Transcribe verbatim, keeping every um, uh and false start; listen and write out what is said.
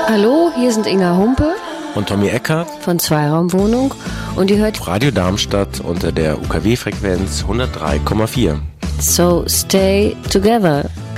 Hallo, hier sind Inga Humpe und Tommy Eckert von Zweiraumwohnung und ihr hört Radio Darmstadt unter der U K W-Frequenz hundertdrei Komma vier. So stay together.